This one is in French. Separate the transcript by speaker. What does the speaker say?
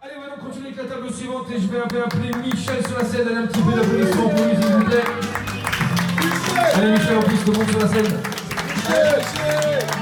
Speaker 1: Allez, on va donc continuer avec la table suivante et je vais appeler Michel sur la scène. Allez, un petit peu d'applaudissements pour lui, s'il vous plaît. Allez, Michel, en plus, tout le monde sur la scène.
Speaker 2: Michel.